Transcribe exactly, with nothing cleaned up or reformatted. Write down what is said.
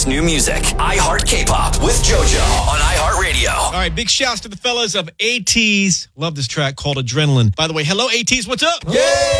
best new music. iHeart K-Pop with JoJo on iHeartRadio. All right, big shouts to the fellas of ATEEZ. Love this track called Adrenaline. By the way, hello ATEEZ, what's up? Yeah!